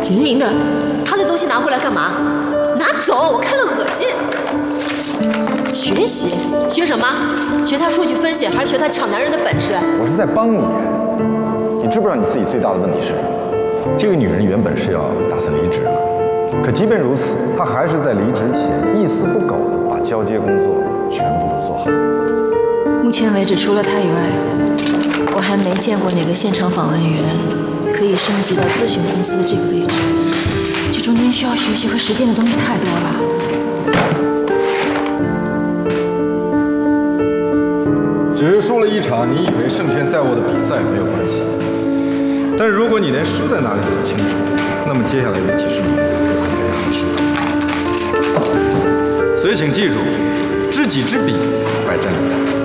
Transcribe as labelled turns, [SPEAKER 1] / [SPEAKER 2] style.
[SPEAKER 1] 零零的，他的东西拿过来干嘛？拿走，我看了恶心。学习？学什么？学他数据分析，还是学他抢男人的本事？
[SPEAKER 2] 我是在帮你。你知不知道你自己最大的问题是什么？这个女人原本是要打算离职的，可即便如此，她还是在离职前一丝不苟地把交接工作全部都做好。
[SPEAKER 3] 目前为止，除了他以外，我还没见过哪个现场访问员可以升级到咨询公司的这个位置。这中间需要学习和实践的东西太多了。
[SPEAKER 2] 只是输了一场你以为胜券在握的比赛没有关系，但如果你连输在哪里都不清楚，那么接下来的几十年有可能会让你输掉。所以请记住，知己知彼，百战不殆。